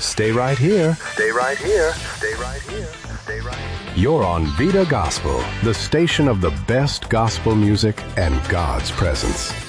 Stay right here. Stay right here. Stay right here. Stay right here. You're on Vida Gospel, the station of the best gospel music and God's presence.